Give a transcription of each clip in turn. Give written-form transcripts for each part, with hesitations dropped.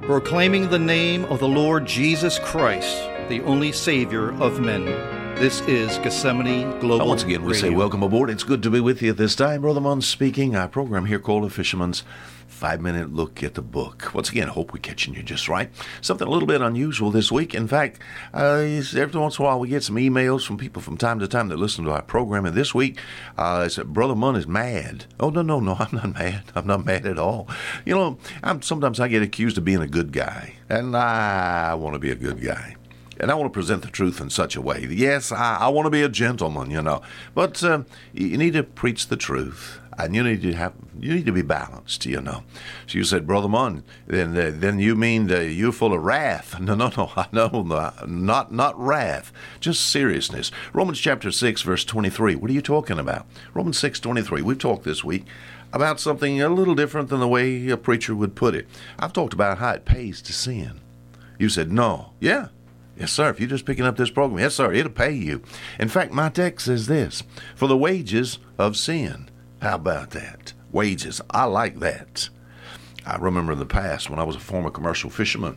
proclaiming the name of the Lord Jesus Christ, the only Savior of men. This is Gethsemane Global Once again, we say welcome aboard. It's good to be with you at this time. Brother Munn speaking. Our program here called A Fisherman's 5-Minute Look at the Book. Once again, I hope we're catching you just right. Something a little bit unusual this week. In fact, every once in a while we get some emails from people from time to time that listen to our program. And this week, they said, Brother Munn is mad. Oh, no, I'm not mad. I'm not mad at all. You know, sometimes I get accused of being a good guy. And I want to be a good guy. And I want to present the truth in such a way. Yes, I want to be a gentleman, you know. But you need to preach the truth. And you need to be balanced, you know. So you said, Brother Munn, then you mean you're full of wrath. No, not wrath. Just seriousness. Romans chapter 6, verse 23. What are you talking about? Romans 6:23. We've talked this week about something a little different than the way a preacher would put it. I've talked about how it pays to sin. You said, no. Yeah. Yes, sir. If you're just picking up this program, yes, sir, it'll pay you. In fact, my text says this, for the wages of sin. How about that? Wages. I like that. I remember in the past when I was a former commercial fisherman,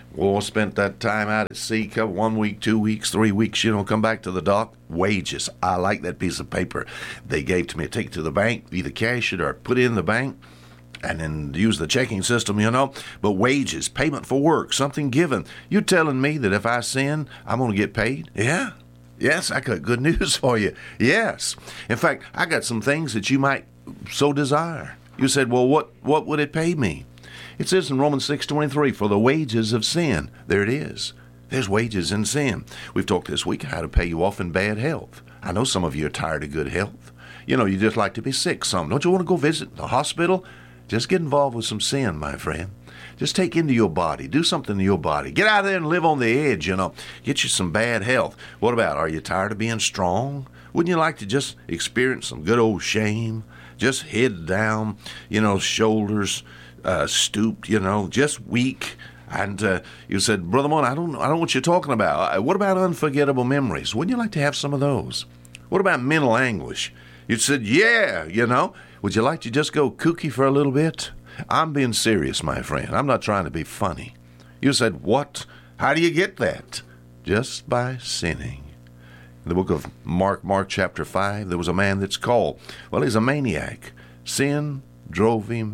I spent that time out at sea, 1 week, 2 weeks, 3 weeks, come back to the dock. Wages. I like that piece of paper they gave to me. Take it to the bank, either cash it or put it in the bank. And then use the checking system, But wages, payment for work, something given. You telling me that if I sin, I'm going to get paid? Yeah. Yes, I got good news for you. Yes. In fact, I got some things that you might so desire. You said, well, what would it pay me? It says in Romans 6:23, for the wages of sin. There it is. There's wages in sin. We've talked this week how to pay you off in bad health. I know some of you are tired of good health. You just like to be sick some. Don't you want to go visit the hospital? Just get involved with some sin, my friend. Just take into your body. Do something to your body. Get out there and live on the edge, Get you some bad health. What about, are you tired of being strong? Wouldn't you like to just experience some good old shame? Just head down, shoulders stooped, just weak. And you said, Brother Mon, I don't know what you're talking about. What about unforgettable memories? Wouldn't you like to have some of those? What about mental anguish? You said, yeah, Would you like to just go kooky for a little bit? I'm being serious, my friend. I'm not trying to be funny. You said, what? How do you get that? Just by sinning. In the book of Mark chapter 5, there was a man that's called, he's a maniac. Sin drove him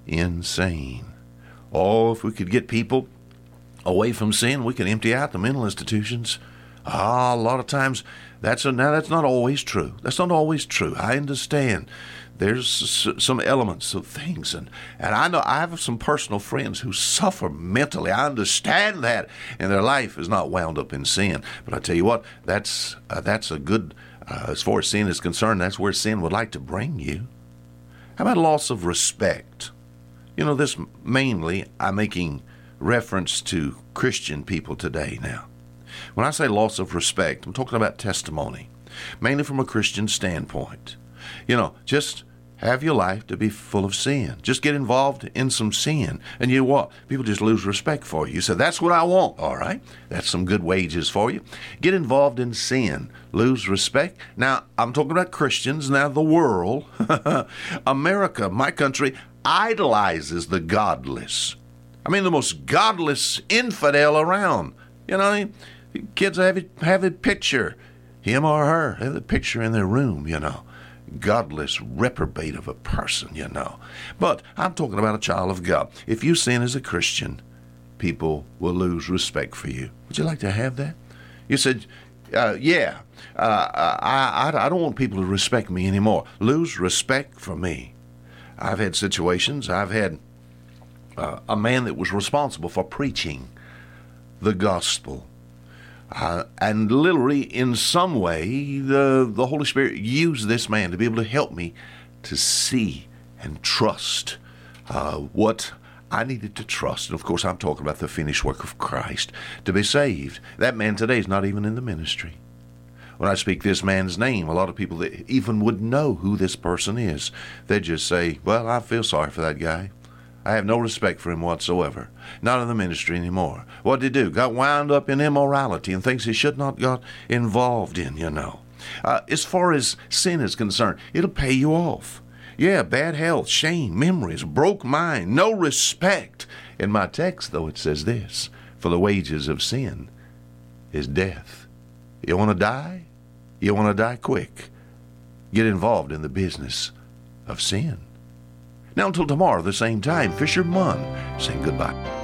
insane. Oh, if we could get people away from sin, we could empty out the mental institutions. A lot of times, that's not always true. That's not always true. I understand. There's some elements of things, and I know I have some personal friends who suffer mentally. I understand that, and their life is not wound up in sin. But I tell you what, that's a good, as far as sin is concerned, that's where sin would like to bring you. How about loss of respect? This mainly I'm making reference to Christian people today now. When I say loss of respect, I'm talking about testimony, mainly from a Christian standpoint. Just have your life to be full of sin. Just get involved in some sin. And you know what? People just lose respect for you. You say, that's what I want. All right. That's some good wages for you. Get involved in sin. Lose respect. Now, I'm talking about Christians. Now, the world, America, my country, idolizes the godless. I mean, the most godless infidel around. Kids have a picture, him or her, have the picture in their room, Godless reprobate of a person, But I'm talking about a child of God. If you sin as a Christian, people will lose respect for you. Would you like to have that? You said, yeah, I don't want people to respect me anymore. Lose respect for me. I've had situations. I've had a man that was responsible for preaching the gospel. And literally, in some way, the Holy Spirit used this man to be able to help me to see and trust what I needed to trust. And, of course, I'm talking about the finished work of Christ to be saved. That man today is not even in the ministry. When I speak this man's name, a lot of people that even would know who this person is, they just say, well, I feel sorry for that guy. I have no respect for him whatsoever. Not in the ministry anymore. What did he do? Got wound up in immorality and things he should not got involved in, As far as sin is concerned, it'll pay you off. Yeah, bad health, shame, memories, broke mind, no respect. In my text, though, it says this: for the wages of sin is death. You want to die? You want to die quick? Get involved in the business of sin. Now until tomorrow, the same time, Fisher Munn saying goodbye.